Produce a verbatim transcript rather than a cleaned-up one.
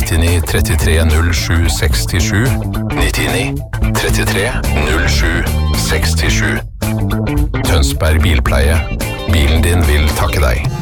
nittini trettitre null sju sekstisju, nittini trettitre null sju sekstisju. Tønsberg Bilpleie. Bilen din vil takke deg.